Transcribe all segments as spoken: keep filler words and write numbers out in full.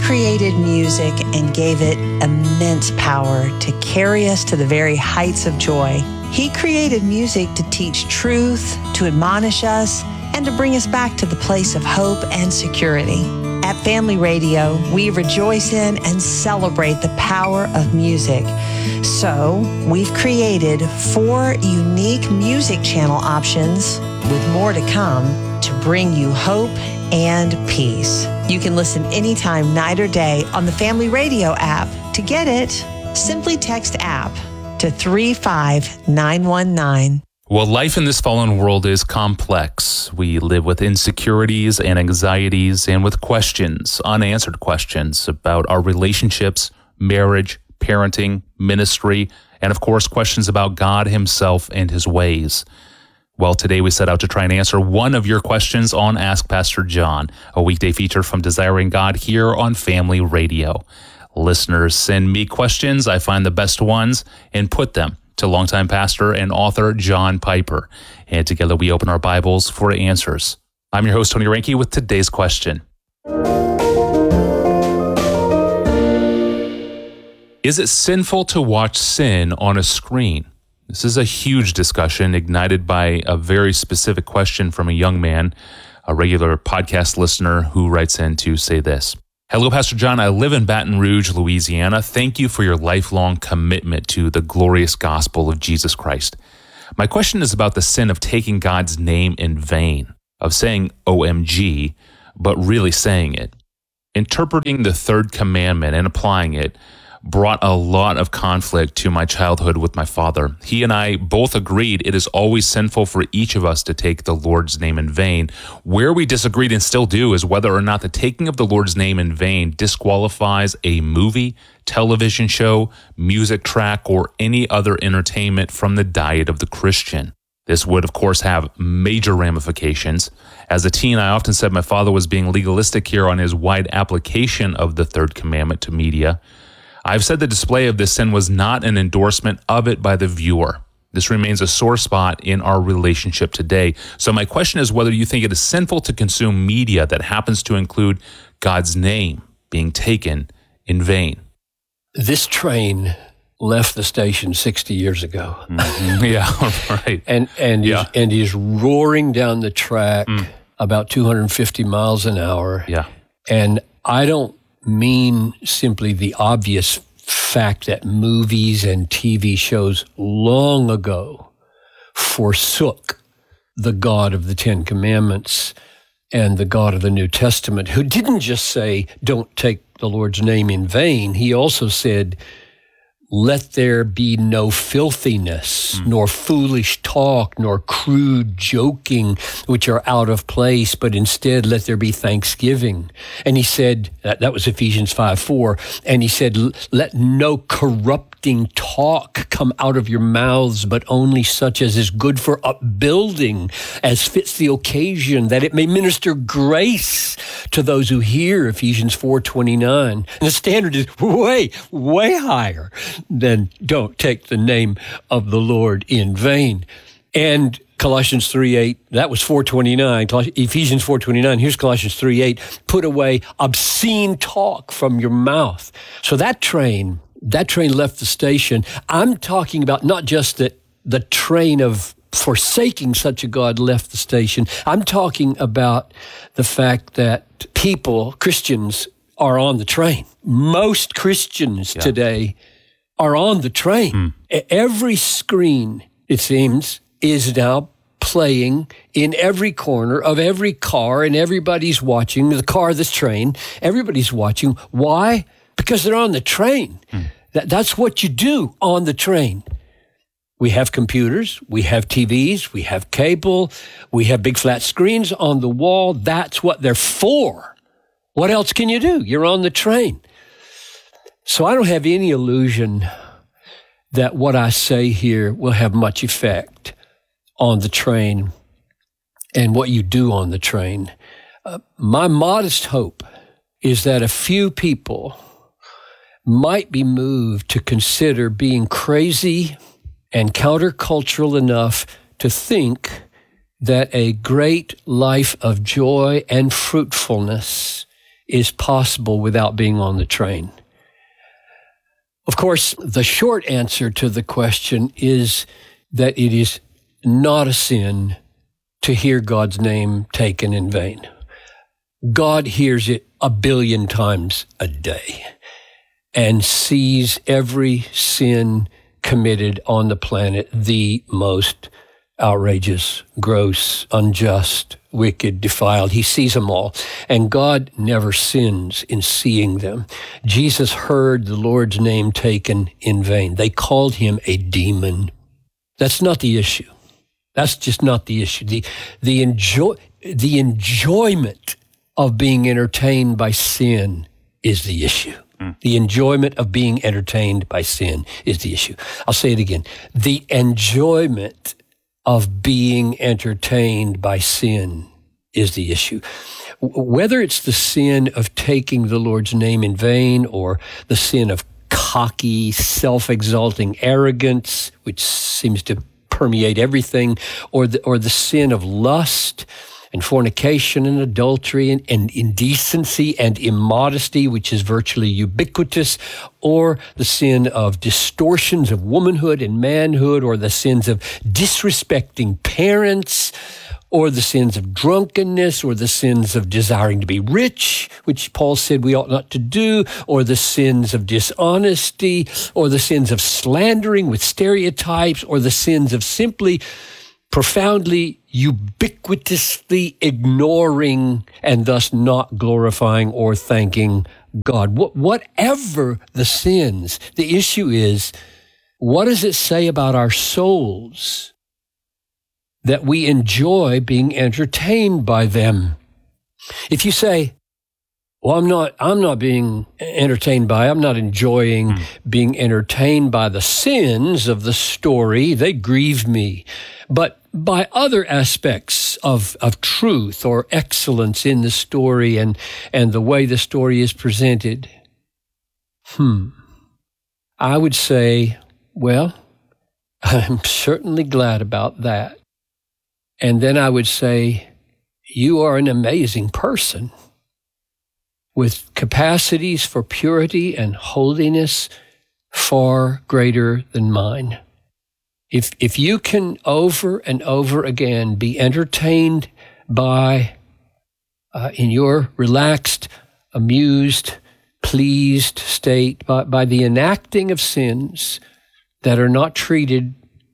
created music and gave it immense power to carry us to the very heights of joy. He created music to teach truth, to admonish us, and to bring us back to the place of hope and security. At Family Radio, we rejoice in and celebrate the power of music. So, we've created four unique music channel options, with more to come, to bring you hope and peace. You can listen anytime, night or day, on the Family Radio app. To get it, simply text app to three five nine one nine. Well, life in this fallen world is complex. We live with insecurities and anxieties and with questions, unanswered questions about our relationships, marriage, parenting, ministry, and of course, questions about God himself and his ways. Well, today we set out to try and answer one of your questions on Ask Pastor John, a weekday feature from Desiring God here on Family Radio. Listeners send me questions. I find the best ones and put them to longtime pastor and author John Piper. And together we open our Bibles for answers. I'm your host, Tony Reinke, with today's question. Is it sinful to watch sin on a screen? This is a huge discussion ignited by a very specific question from a young man, a regular podcast listener who writes in to say this. Hello, Pastor John. I live in Baton Rouge, Louisiana. Thank you for your lifelong commitment to the glorious gospel of Jesus Christ. My question is about the sin of taking God's name in vain, of saying O M G, but really saying it. Interpreting the third commandment and applying it brought a lot of conflict to my childhood with my father. He and I both agreed it is always sinful for each of us to take the Lord's name in vain. Where we disagreed and still do is whether or not the taking of the Lord's name in vain disqualifies a movie, television show, music track, or any other entertainment from the diet of the Christian. This would, of course, have major ramifications. As a teen, I often said my father was being legalistic here on his wide application of the third commandment to media. I've said the display of this sin was not an endorsement of it by the viewer. This remains a sore spot in our relationship today. So my question is whether you think it is sinful to consume media that happens to include God's name being taken in vain. This train left the station sixty years ago. Mm-hmm. Yeah, right. And and yeah. is, and is roaring down the track mm. about two hundred fifty miles an hour. Yeah. And I don't mean simply the obvious fact that movies and T V shows long ago forsook the God of the Ten Commandments and the God of the New Testament, who didn't just say, don't take the Lord's name in vain. He also said, let there be no filthiness, mm. nor foolish talk, nor crude joking, which are out of place, but instead let there be thanksgiving. And he said, that, that was Ephesians five four, and he said, let no corrupting talk come out of your mouths, but only such as is good for upbuilding, as fits the occasion, that it may minister grace to those who hear, Ephesians four twenty-nine. And the standard is way, way higher than don't take the name of the Lord in vain. And Colossians three eight, that was four twenty-nine, Ephesians four twenty-nine, here's Colossians three eight, put away obscene talk from your mouth. So that train, that train left the station. I'm talking about not just that the train of forsaking such a God left the station. I'm talking about the fact that people, Christians, are on the train. Most Christians yeah. today are on the train. Mm. Every screen, it seems, is now playing in every corner of every car, and everybody's watching the car, this train. Everybody's watching. Why? Because they're on the train. Mm. That, that's what you do on the train. We have computers, we have T Vs, we have cable, we have big flat screens on the wall. That's what they're for. What else can you do? You're on the train. So I don't have any illusion that what I say here will have much effect on the train and what you do on the train. Uh, my modest hope is that a few people might be moved to consider being crazy and countercultural enough to think that a great life of joy and fruitfulness is possible without being on the train? Of course, the short answer to the question is that it is not a sin to hear God's name taken in vain. God hears it a billion times a day and sees every sin committed on the planet, the most outrageous, gross, unjust, wicked, defiled. He sees them all. And God never sins in seeing them. Jesus heard the Lord's name taken in vain. They called him a demon. That's not the issue. That's just not the issue. The, the, enjoy, the enjoyment of being entertained by sin is the issue. Mm. The enjoyment of being entertained by sin is the issue. I'll say it again. The enjoyment of being entertained by sin is the issue. Whether it's the sin of taking the Lord's name in vain or the sin of cocky, self-exalting arrogance, which seems to permeate everything, or the, or the sin of lust and fornication and adultery and, and indecency and immodesty, which is virtually ubiquitous, or the sin of distortions of womanhood and manhood, or the sins of disrespecting parents, or the sins of drunkenness, or the sins of desiring to be rich, which Paul said we ought not to do, or the sins of dishonesty, or the sins of slandering with stereotypes, or the sins of simply profoundly, ubiquitously ignoring and thus not glorifying or thanking God. Wh- whatever the sins, the issue is, what does it say about our souls that we enjoy being entertained by them? If you say, well, I'm not, I'm not being entertained by, I'm not enjoying mm. being entertained by the sins of the story, they grieve me. But by other aspects of, of truth or excellence in the story and, and the way the story is presented, hmm, I would say, well, I'm certainly glad about that. And then I would say, you are an amazing person with capacities for purity and holiness far greater than mine. If if you can over and over again be entertained by, uh, in your relaxed, amused, pleased state, by, by the enacting of sins that are not treated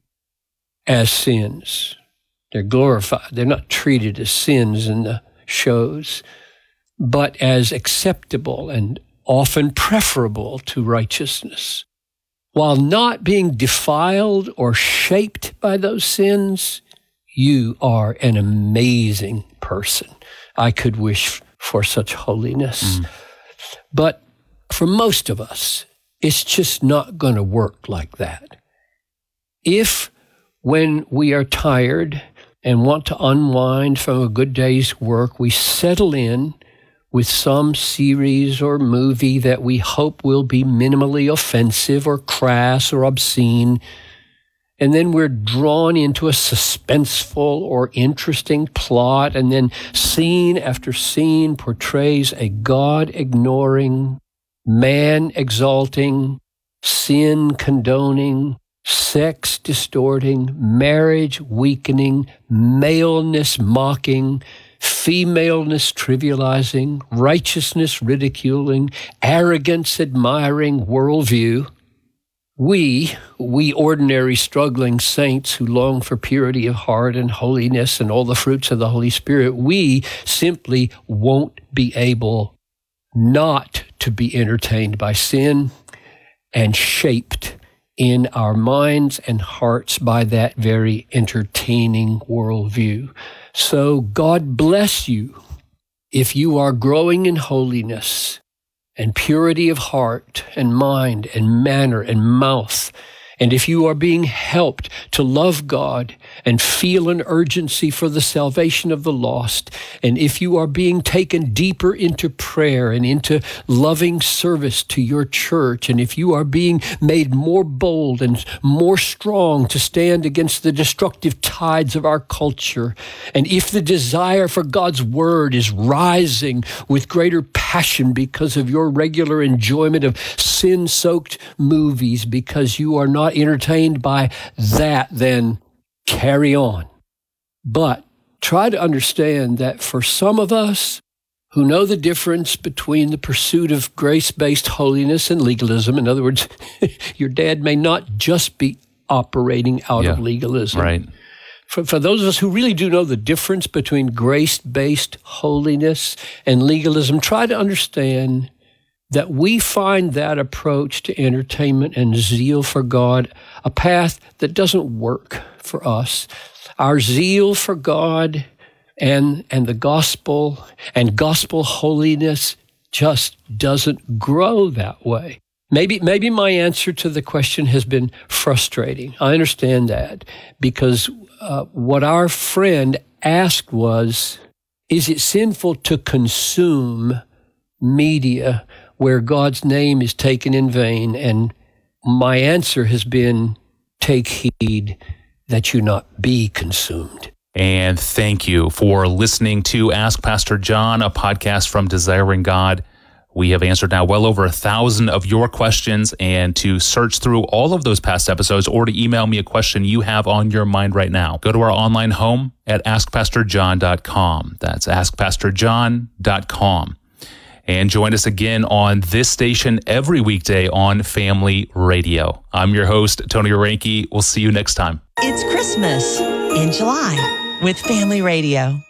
as sins, they're glorified, they're not treated as sins in the shows, but as acceptable and often preferable to righteousness, while not being defiled or shaped by those sins, you are an amazing person. I could wish for such holiness. Mm. But for most of us, it's just not going to work like that. If, when we are tired and want to unwind from a good day's work, we settle in with some series or movie that we hope will be minimally offensive or crass or obscene, and then we're drawn into a suspenseful or interesting plot, and then scene after scene portrays a God-ignoring, man-exalting, sin-condoning, sex-distorting, marriage-weakening, maleness-mocking, femaleness trivializing, righteousness ridiculing, arrogance admiring worldview, we, we ordinary struggling saints who long for purity of heart and holiness and all the fruits of the Holy Spirit, we simply won't be able not to be entertained by sin and shaped in our minds and hearts by that very entertaining worldview. So God bless you if you are growing in holiness and purity of heart and mind and manner and mouth And if you are being helped to love God and feel an urgency for the salvation of the lost, and if you are being taken deeper into prayer and into loving service to your church, and if you are being made more bold and more strong to stand against the destructive tides of our culture, and if the desire for God's word is rising with greater passion because of your regular enjoyment of sin-soaked movies, because you are not entertained by that, then carry on. But try to understand that for some of us who know the difference between the pursuit of grace-based holiness and legalism, in other words, your dad may not just be operating out yeah, of legalism. Right. For, for those of us who really do know the difference between grace-based holiness and legalism, try to understand that we find that approach to entertainment and zeal for God a path that doesn't work for us. Our zeal for God and, and the gospel and gospel holiness just doesn't grow that way. Maybe, maybe my answer to the question has been frustrating. I understand that, because uh, what our friend asked was, is it sinful to consume media where God's name is taken in vain? And my answer has been, take heed that you not be consumed. And thank you for listening to Ask Pastor John, a podcast from Desiring God. We have answered now well over a thousand of your questions, and to search through all of those past episodes or to email me a question you have on your mind right now, go to our online home at ask pastor john dot com. That's ask pastor john dot com. And join us again on this station every weekday on Family Radio. I'm your host, Tony Oranke. We'll see you next time. It's Christmas in July with Family Radio.